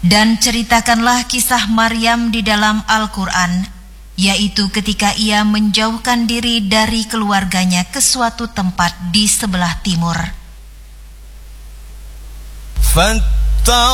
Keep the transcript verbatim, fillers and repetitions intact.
Dan ceritakanlah kisah Maryam di dalam Al-Quran, yaitu ketika ia menjauhkan diri dari keluarganya ke suatu tempat di sebelah timur.